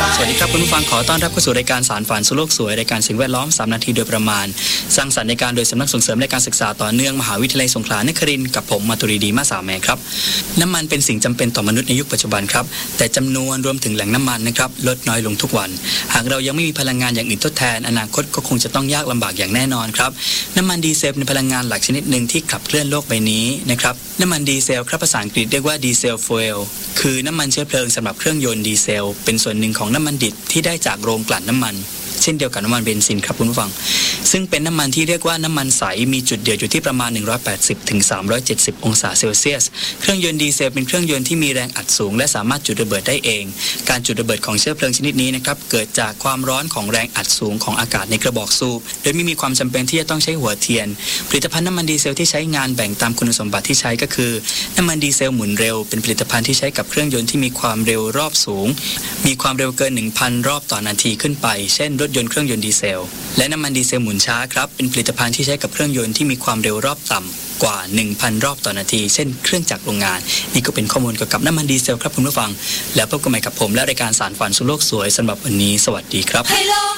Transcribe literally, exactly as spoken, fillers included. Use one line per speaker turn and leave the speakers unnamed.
สวัสดีครับคุณผู้ฟังขอต้อนรับเข้าสู่รายการสารฝันสู่โลกสวยรายการสิ่งแวดล้อมสามนาทีโดยประมาณสร้างสรรค์ในการโดยสำนักส่งเสริมและการศึกษาต่อเนื่องมหาวิทยาลัยสงขลานครินทร์กับผมมาตุรีดีมาสาวแมครับน้ำมันเป็นสิ่งจำเป็นต่อมนุษย์ในยุคปัจจุบันครับแต่จำนวนรวมถึงแหล่งน้ำมันนะครับลดน้อยลงทุกวันหากเรายังไม่มีพลังงานอย่างอื่นทดแทนอนาคตก็คงจะต้องยากลำบากอย่างแน่นอนครับน้ำมันดีเซลเป็นพลังงานหลักชนิดหนึ่งที่ขับเคลื่อนโลกใบนี้นะครับน้ำมันดีเซลครับภาษาอังกฤษเรียกว่าดีเซลฟูเอลคือน้ำมันเชื้อเพลิงสำหรับเครื่องยนต์ดีเซลเป็นส่วนหนึ่งของน้ำมันดิบที่ได้จากโรงกลั่นน้ำมันเช่นเดียวกับน้ำมันเบนซินครับคุณผู้ฟังซึ่งเป็นน้ำมันที่เรียกว่าน้ำมันใสมีจุดเดือดอยู่ที่ประมาณหนึ่งร้อยแปดสิบถึงสามร้อยเจ็ดสิบองศาเซลเซียสเครื่องยนต์ดีเซลเป็นเครื่องยนต์ที่มีแรงอัดสูงและสามารถจุดระเบิดได้เองการจุดระเบิดของเชื้อเพลิงชนิดนี้นะครับเกิดจากความร้อนของแรงอัดสูงของอากาศในกระบอกสูบโดยไม่มีความจำเป็นที่จะต้องใช้หัวเทียนผลิตภัณฑ์น้ำมันดีเซลที่ใช้งานแบ่งตามคุณสมบัติที่ใช้ก็คือน้ำมันดีเซลหมุนเร็วเป็นผลิตภัณฑ์ที่ใช้กับเครื่องยนต์ที่มีความเร็วรอบสูงมีความเร็วเกิน หนึ่งพัน รอบต่อนาทีขึ้นไปเช่นรถยนต์เครื่องยนต์ดีเซลและน้ำมันดีเซลหมุนช้าครับเป็นผลิตภัณฑ์ที่ใช้กับเครื่องยนต์ที่มีความเร็วรอบต่ำกว่า หนึ่งพัน รอบต่อนาทีเช่นเครื่องจักรโรงงานนี่ก็เป็นข้อมูลเกี่ยวกับน้ำมันดีเซลครับคุณผู้ฟังแล้วพบกันใหม่กับผมและรายการสารฝันสู่โลกสวยสำหรับวันนี้สวัสดีครับ